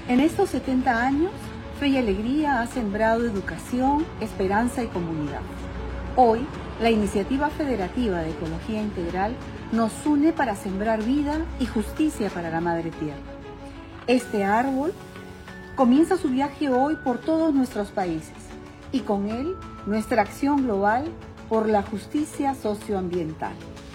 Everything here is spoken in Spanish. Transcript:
En estos 70 años, Fe y Alegría ha sembrado educación, esperanza y comunidad. Hoy, la Iniciativa Federativa de Ecología Integral nos une para sembrar vida y justicia para la Madre Tierra. Este árbol comienza su viaje hoy por todos nuestros países y con él nuestra acción global por la justicia socioambiental.